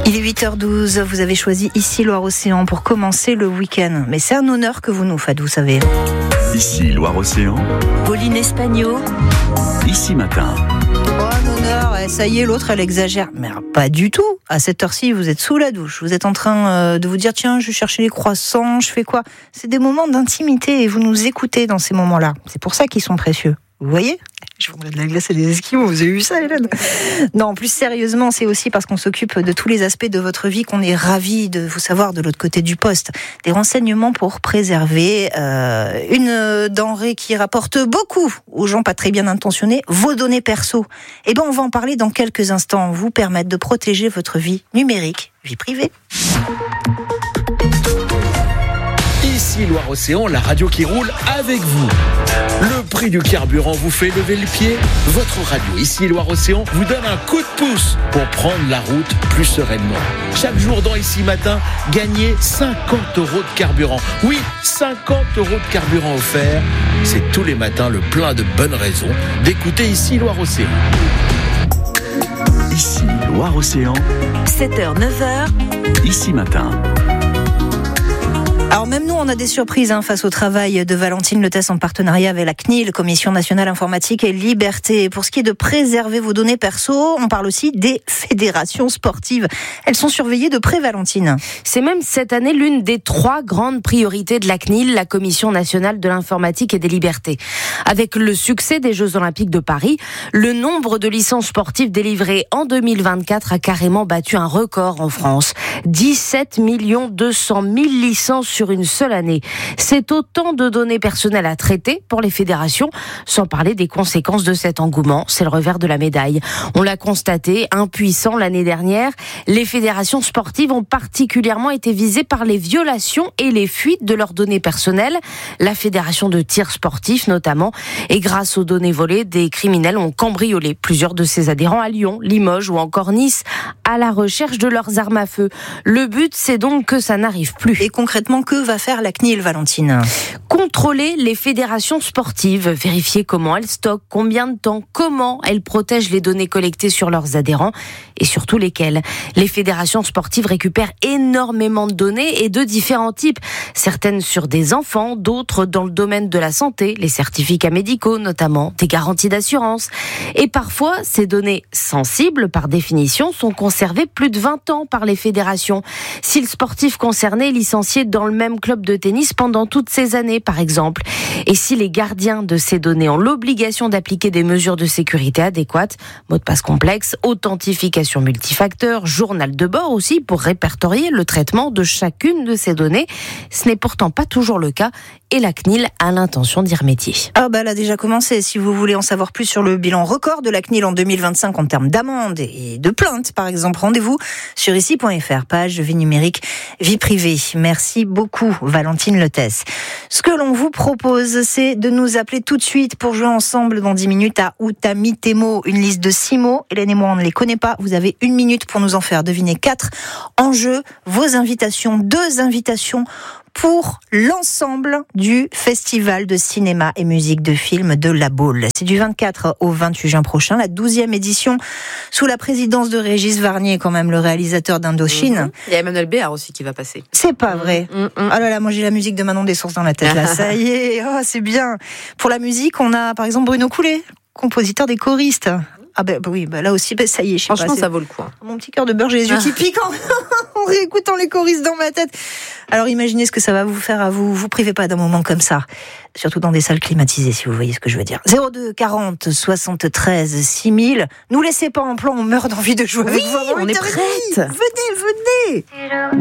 Il est 8h12, vous avez choisi Ici Loire-Océan pour commencer le week-end. Mais c'est un honneur que vous nous faites, vous savez. Ici Loire-Océan. Pauline Espagno. Ici Matin. Oh, un honneur, ça y est, l'autre elle exagère. Mais pas du tout. À cette heure-ci, vous êtes sous la douche. Vous êtes en train de vous dire, tiens, je vais chercher les croissants, je fais quoi ? C'est des moments d'intimité et vous nous écoutez dans ces moments-là. C'est pour ça qu'ils sont précieux. Vous voyez ? Je vendrais de la glace et des esquimaux, vous avez vu ça, Hélène ? Non, plus sérieusement, c'est aussi parce qu'on s'occupe de tous les aspects de votre vie qu'on est ravis de vous savoir de l'autre côté du poste. Des renseignements pour préserver une denrée qui rapporte beaucoup aux gens pas très bien intentionnés, vos données perso. Eh ben, on va en parler dans quelques instants, vous permettre de protéger votre vie numérique, vie privée. Ici Loire-Océan, la radio qui roule avec vous. Le prix du carburant vous fait lever le pied. Votre radio Ici Loire-Océan vous donne un coup de pouce pour prendre la route plus sereinement. Chaque jour dans Ici Matin, gagnez 50 € de carburant. Oui, 50 € de carburant offert. C'est tous les matins le plein de bonnes raisons d'écouter Ici Loire-Océan. Ici Loire-Océan. 7h, 9h. Ici Matin. Alors même nous, on a des surprises face au travail de Valentine Letès en partenariat avec la CNIL, Commission Nationale Informatique et Liberté. Pour ce qui est de préserver vos données perso, on parle aussi des fédérations sportives. Elles sont surveillées de près, Valentine. C'est même cette année l'une des 3 grandes priorités de la CNIL, la Commission Nationale de l'Informatique et des Libertés. Avec le succès des Jeux Olympiques de Paris, le nombre de licences sportives délivrées en 2024 a carrément battu un record en France. 17 200 000 licences sur une seule année. C'est autant de données personnelles à traiter pour les fédérations, sans parler des conséquences de cet engouement. C'est le revers de la médaille. On l'a constaté, impuissant l'année dernière, les fédérations sportives ont particulièrement été visées par les violations et les fuites de leurs données personnelles. La fédération de tir sportif notamment, et grâce aux données volées, des criminels ont cambriolé plusieurs de ses adhérents à Lyon, Limoges ou encore Nice, à la recherche de leurs armes à feu. Le but, c'est donc que ça n'arrive plus. Et concrètement, que va faire la CNIL, Valentine ? Contrôler les fédérations sportives, vérifier comment elles stockent, combien de temps, comment elles protègent les données collectées sur leurs adhérents et surtout lesquelles. Les fédérations sportives récupèrent énormément de données et de différents types. Certaines sur des enfants, d'autres dans le domaine de la santé, les certificats médicaux notamment, des garanties d'assurance. Et parfois, ces données sensibles, par définition, sont conservées plus de 20 ans par les fédérations. Si le sportif concerné est licencié dans le même club de tennis pendant toutes ces années, par exemple. Et si les gardiens de ces données ont l'obligation d'appliquer des mesures de sécurité adéquates, mot de passe complexe, authentification multifacteur, journal de bord aussi pour répertorier le traitement de chacune de ces données. Ce n'est pourtant pas toujours le cas et la CNIL a l'intention d'y remédier. Elle a déjà commencé. Si vous voulez en savoir plus sur le bilan record de la CNIL en 2025 en termes d'amendes et de plaintes, par exemple, rendez-vous sur ici.fr, page vie numérique, vie privée. Merci beaucoup, Valentine Letès. Ce que l'on vous propose, c'est de nous appeler tout de suite pour jouer ensemble dans 10 minutes à Outami tes mots, une liste de 6 mots. Hélène et moi, on ne les connaît pas. Vous avez 1 minute pour nous en faire deviner 4 en jeu. Vos invitations, 2 invitations pour l'ensemble du Festival de cinéma et musique de film de La Baule. C'est du 24 au 28 juin prochain, la 12e édition sous la présidence de Régis Varnier, quand même le réalisateur d'Indochine. Il y a Emmanuel Béard aussi qui va passer. C'est pas vrai. Oh là là, moi j'ai la musique de Manon Dessources dans la tête là. Ça y est, c'est bien. Pour la musique, on a par exemple Bruno Coulet, compositeur des choristes. Oui, là aussi, ça y est, je sais pas. Franchement, ça vaut le coup. Mon petit cœur de beurre, j'ai les yeux qui piquent en réécoutant les choristes dans ma tête. Alors imaginez ce que ça va vous faire à vous. Vous privez pas d'un moment comme ça. Surtout dans des salles climatisées, si vous voyez ce que je veux dire. 02 40 73 6000. Nous laissez pas en plan, on meurt d'envie de jouer avec vous. On est prête. Venez.